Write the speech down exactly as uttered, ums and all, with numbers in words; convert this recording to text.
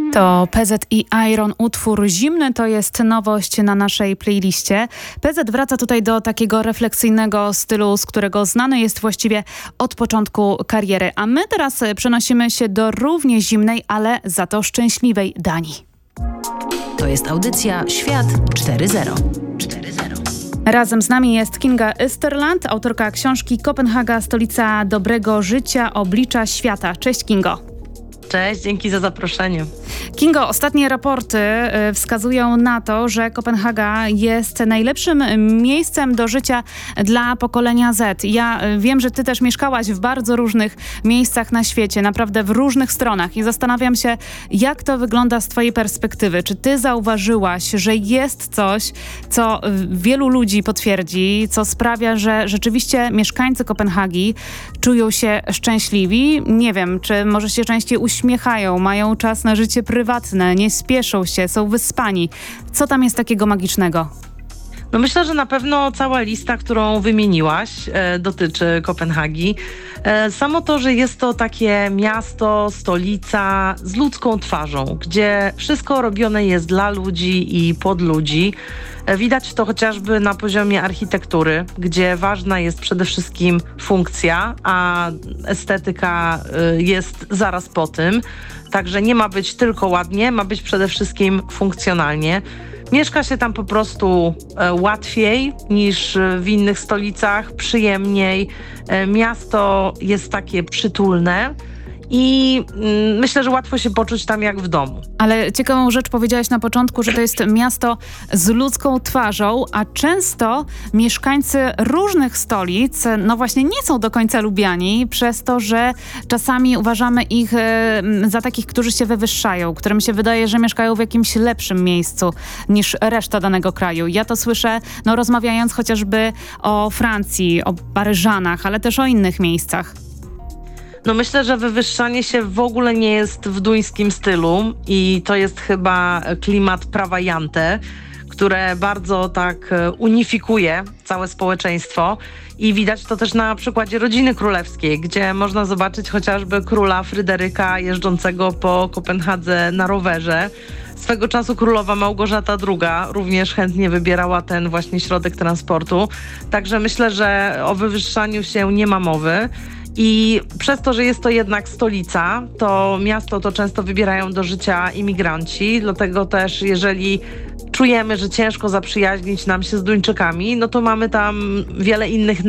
To P Z i Iron, utwór Zimny, to jest nowość na naszej playliście. P Z wraca tutaj do takiego refleksyjnego stylu, z którego znany jest właściwie od początku kariery. A my teraz przenosimy się do równie zimnej, ale za to szczęśliwej Danii. To jest audycja Świat cztery zero. Razem z nami jest Kinga Österland, autorka książki Kopenhaga, stolica dobrego życia, oblicza świata. Cześć Kingo. Cześć, dzięki za zaproszenie. Kingo, ostatnie raporty wskazują na to, że Kopenhaga jest najlepszym miejscem do życia dla pokolenia Z. Ja wiem, że ty też mieszkałaś w bardzo różnych miejscach na świecie, naprawdę w różnych stronach i zastanawiam się, jak to wygląda z twojej perspektywy. Czy ty zauważyłaś, że jest coś, co wielu ludzi potwierdzi, co sprawia, że rzeczywiście mieszkańcy Kopenhagi czują się szczęśliwi? Nie wiem, czy może się częściej uśmiechają, mają czas na życie prywatne, nie spieszą się, są wyspani. Co tam jest takiego magicznego? No myślę, że na pewno cała lista, którą wymieniłaś, e, dotyczy Kopenhagi. E, samo to, że jest to takie miasto, stolica z ludzką twarzą, gdzie wszystko robione jest dla ludzi i pod ludzi. E, widać to chociażby na poziomie architektury, gdzie ważna jest przede wszystkim funkcja, a estetyka e, jest zaraz po tym. Także nie ma być tylko ładnie, ma być przede wszystkim funkcjonalnie. Mieszka się tam po prostu e, łatwiej niż w innych stolicach, przyjemniej. E, miasto jest takie przytulne i mm, myślę, że łatwo się poczuć tam jak w domu. Ale ciekawą rzecz powiedziałaś na początku, że to jest miasto z ludzką twarzą, a często mieszkańcy różnych stolic, no właśnie nie są do końca lubiani przez to, że czasami uważamy ich e, za takich, którzy się wywyższają, którym się wydaje, że mieszkają w jakimś lepszym miejscu niż reszta danego kraju. Ja to słyszę, no rozmawiając chociażby o Francji, o Paryżanach, ale też o innych miejscach. No myślę, że wywyższanie się w ogóle nie jest w duńskim stylu i to jest chyba klimat prawa Jante, które bardzo tak unifikuje całe społeczeństwo i widać to też na przykładzie rodziny królewskiej, gdzie można zobaczyć chociażby króla Fryderyka jeżdżącego po Kopenhadze na rowerze. Swego czasu królowa Małgorzata druga również chętnie wybierała ten właśnie środek transportu, także myślę, że o wywyższaniu się nie ma mowy. I przez to, że jest to jednak stolica, to miasto to często wybierają do życia imigranci, dlatego też jeżeli czujemy, że ciężko zaprzyjaźnić nam się z Duńczykami, no to mamy tam wiele innych